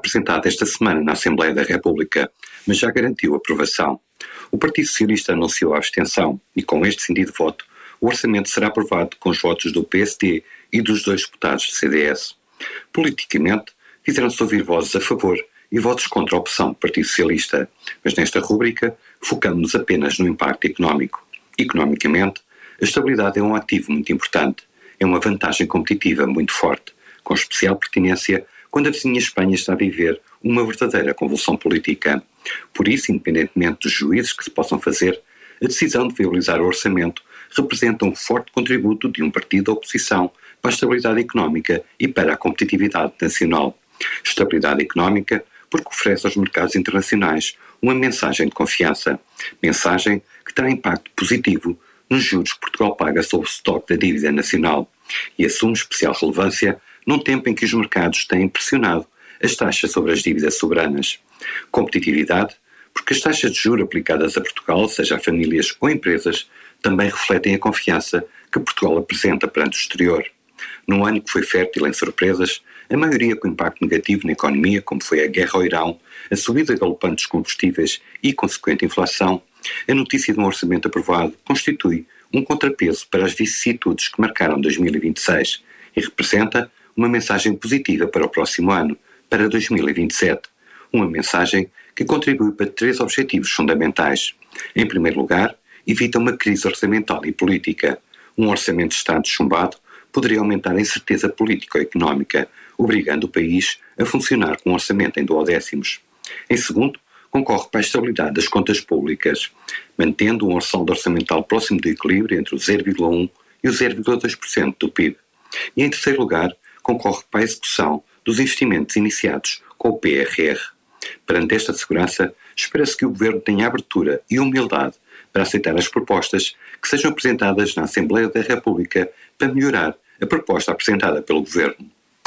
apresentado esta semana na Assembleia da República, mas já garantiu aprovação. O Partido Socialista anunciou a abstenção e, com este sentido de voto, o orçamento será aprovado com os votos do PSD e dos 2 deputados do CDS. Politicamente, fizeram-se ouvir vozes a favor e votos contra a opção do Partido Socialista, mas nesta rúbrica focamos-nos apenas no impacto económico. Economicamente, a estabilidade é um ativo muito importante, é uma vantagem competitiva muito forte, com especial pertinência quando a vizinha Espanha está a viver uma verdadeira convulsão política. Por isso, independentemente dos juízos que se possam fazer, a decisão de viabilizar o orçamento representa um forte contributo de um partido da oposição para a estabilidade económica e para a competitividade nacional. Estabilidade económica porque oferece aos mercados internacionais uma mensagem de confiança, mensagem que terá impacto positivo nos juros que Portugal paga sobre o estoque da dívida nacional e assume especial relevância num tempo em que os mercados têm pressionado as taxas sobre as dívidas soberanas. Competitividade, porque as taxas de juros aplicadas a Portugal, seja a famílias ou empresas, também refletem a confiança que Portugal apresenta perante o exterior. Num ano que foi fértil em surpresas, a maioria com impacto negativo na economia, como foi a guerra ao Irão, a subida galopante dos combustíveis e consequente inflação, a notícia de um orçamento aprovado constitui um contrapeso para as vicissitudes que marcaram 2026 e representa uma mensagem positiva para o próximo ano, para 2027. Uma mensagem que contribui para 3 objetivos fundamentais. Em primeiro lugar, evita uma crise orçamental e política. Um orçamento de Estado chumbado poderia aumentar a incerteza político-económica, obrigando o país a funcionar com um orçamento em duodécimos. Em segundo, concorre para a estabilidade das contas públicas, mantendo um saldo orçamental próximo do equilíbrio entre o 0,1% e o 0,2% do PIB. E em terceiro lugar, concorre para a execução dos investimentos iniciados com o PRR. Perante esta segurança, espera-se que o Governo tenha abertura e humildade para aceitar as propostas que sejam apresentadas na Assembleia da República para melhorar a proposta apresentada pelo Governo.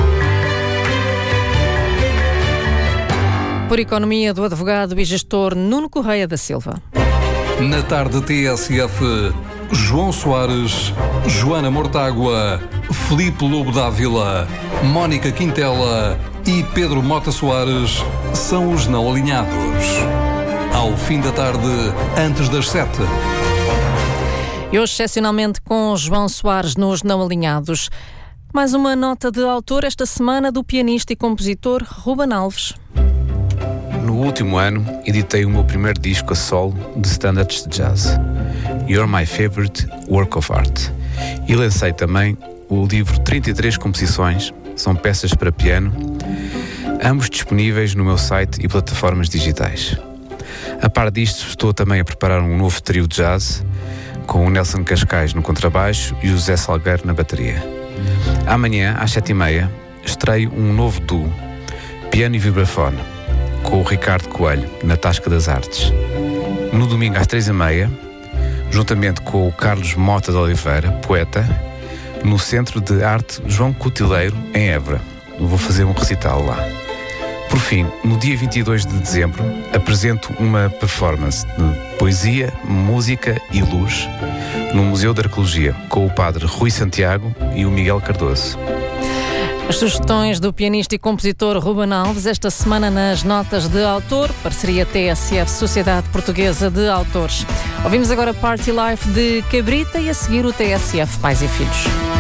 Por economia do advogado e gestor Nuno Correia da Silva. Na tarde TSF, João Soares, Joana Mortágua, Filipe Lobo Dávila, Mónica Quintela e Pedro Mota Soares são os não alinhados. Ao fim da tarde, antes das 7. E hoje, excepcionalmente, com João Soares nos não alinhados. Mais uma nota de autor esta semana do pianista e compositor Ruben Alves. No último ano, editei o meu primeiro disco a solo de standards de jazz, You're My Favorite Work of Art. E lancei também o livro 33 composições, são peças para piano, ambos disponíveis no meu site e plataformas digitais. A par disto, estou também a preparar um novo trio de jazz, com o Nelson Cascais no contrabaixo e o José Salgueiro na bateria. Amanhã, às 7h30, estreio um novo duo, piano e vibrafone, com o Ricardo Coelho, na Tasca das Artes. No domingo às 3h30, juntamente com o Carlos Mota de Oliveira, poeta, no Centro de Arte João Cotileiro, em Évora. Vou fazer um recital lá. Por fim, no dia 22 de dezembro, apresento uma performance de poesia, música e luz no Museu de Arqueologia, com o padre Rui Santiago e o Miguel Cardoso. As sugestões do pianista e compositor Ruben Alves esta semana nas notas de autor, parceria TSF Sociedade Portuguesa de Autores. Ouvimos agora Party Life de Cabrita e a seguir o TSF Pais e Filhos.